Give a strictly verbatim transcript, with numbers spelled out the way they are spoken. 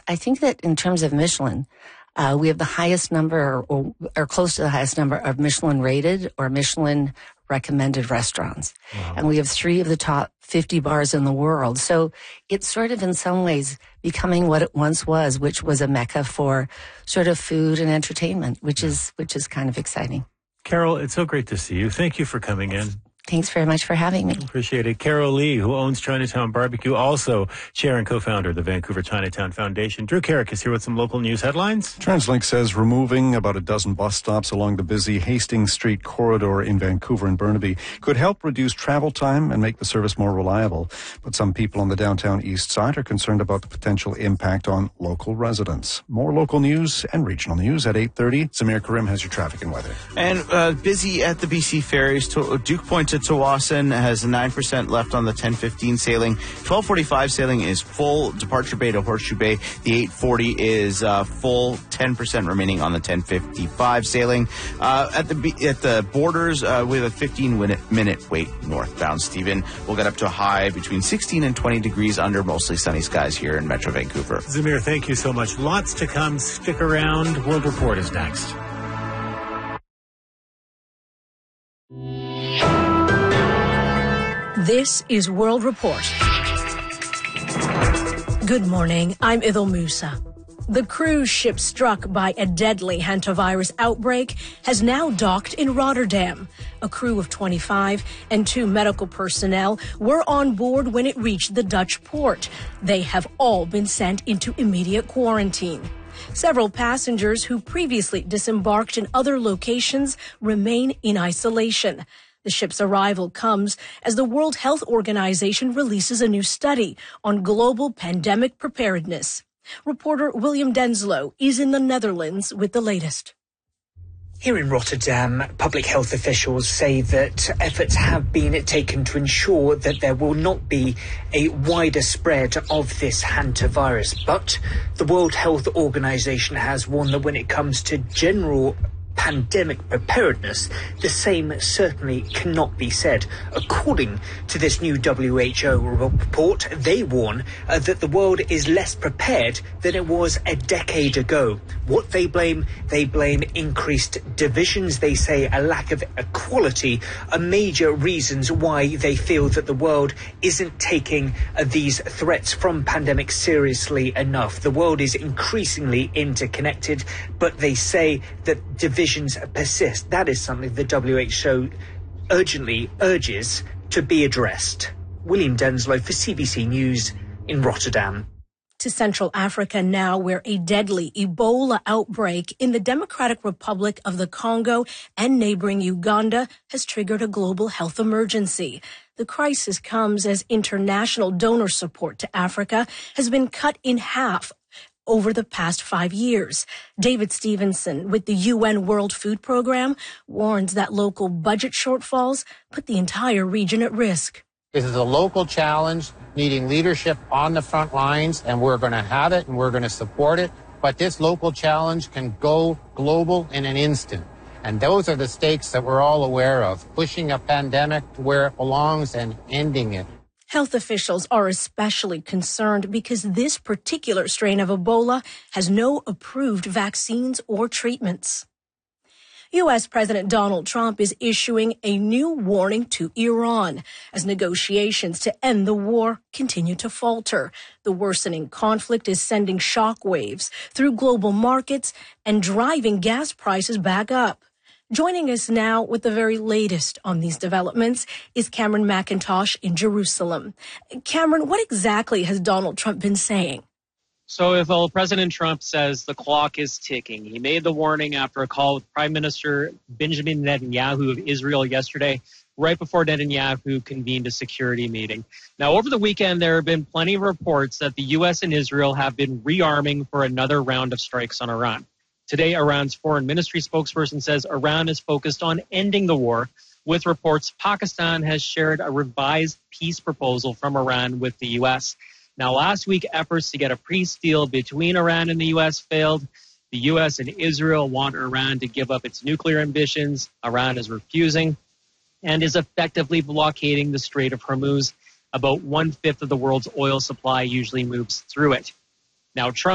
I think that in terms of Michelin, uh, we have the highest number or, or close to the highest number of Michelin rated or Michelin recommended restaurants. Wow. And we have three of the top fifty bars in the world. So it's sort of in some ways becoming what it once was, which was a mecca for sort of food and entertainment, which is, which is kind of exciting. Carol, it's so great to see you. Thank you for coming in. Thanks very much for having me. Appreciate it. Carol Lee, who owns Chinatown Barbecue, also chair and co-founder of the Vancouver Chinatown Foundation. Drew Carrick is here with some local news headlines. TransLink says removing about a dozen bus stops along the busy Hastings Street corridor in Vancouver and Burnaby could help reduce travel time and make the service more reliable. But some people on the downtown east side are concerned about the potential impact on local residents. More local news and regional news at eight thirty. Samir Karim has your traffic and weather. And uh, busy at the B C ferries. To, Duke Point to Tawasin has nine percent left on the ten fifteen sailing. twelve forty-five sailing is full. Departure Bay to Horseshoe Bay. The eight forty is uh, full. ten percent remaining on the ten fifty-five sailing. Uh, at the at the borders, uh, we have a fifteen minute wait northbound, Stephen. We'll get up to a high between sixteen and twenty degrees under mostly sunny skies here in Metro Vancouver. Zamir, thank you so much. Lots to come. Stick around. World Report is next. This is World Report. Good morning, I'm Idil Musa. The cruise ship struck by a deadly hantavirus outbreak has now docked in Rotterdam. A crew of twenty-five and two medical personnel were on board when it reached the Dutch port. They have all been sent into immediate quarantine. Several passengers who previously disembarked in other locations remain in isolation. The ship's arrival comes as the World Health Organization releases a new study on global pandemic preparedness. Reporter William Denslow is in the Netherlands with the latest. Here in Rotterdam, public health officials say that efforts have been taken to ensure that there will not be a wider spread of this hantavirus. But the World Health Organization has warned that when it comes to general pandemic preparedness, the same certainly cannot be said. According to this new W H O report, they warn uh, that the world is less prepared than it was a decade ago. What they blame? They blame increased divisions. They say a lack of equality are major reasons why they feel that the world isn't taking uh, these threats from pandemics seriously enough. The world is increasingly interconnected, but they say that divisions persist. That is something the W H O urgently urges to be addressed. William Denslow for C B C News in Rotterdam. To Central Africa now, where a deadly Ebola outbreak in the Democratic Republic of the Congo and neighboring Uganda has triggered a global health emergency. The crisis comes as international donor support to Africa has been cut in half over the past five years. David Stevenson with the U N World Food Program warns that local budget shortfalls put the entire region at risk. This is a local challenge needing leadership on the front lines, and we're going to have it and we're going to support it. But this local challenge can go global in an instant. And those are the stakes that we're all aware of, pushing a pandemic to where it belongs and ending it. Health officials are especially concerned because this particular strain of Ebola has no approved vaccines or treatments. U S. President Donald Trump is issuing a new warning to Iran as negotiations to end the war continue to falter. The worsening conflict is sending shockwaves through global markets and driving gas prices back up. Joining us now with the very latest on these developments is Cameron McIntosh in Jerusalem. Cameron, what exactly has Donald Trump been saying? So if well, President Trump says the clock is ticking, he made the warning after a call with Prime Minister Benjamin Netanyahu of Israel yesterday, right before Netanyahu convened a security meeting. Now, over the weekend, there have been plenty of reports that the U S and Israel have been rearming for another round of strikes on Iran. Today, Iran's foreign ministry spokesperson says Iran is focused on ending the war. With reports, Pakistan has shared a revised peace proposal from Iran with the U S. Now, last week, efforts to get a peace deal between Iran and the U S failed. The U S and Israel want Iran to give up its nuclear ambitions. Iran is refusing and is effectively blockading the Strait of Hormuz. About one-fifth of the world's oil supply usually moves through it. Now, Trump